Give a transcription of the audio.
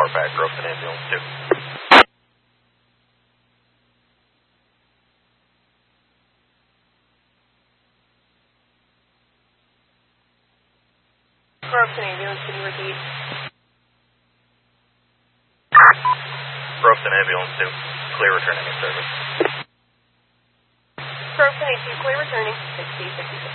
report back, Gropson Ambulance 2. Gropson Ambulance, can you repeat? Gropson Ambulance 2, clear returning in service. Gropson 82, clear returning, 60, 56.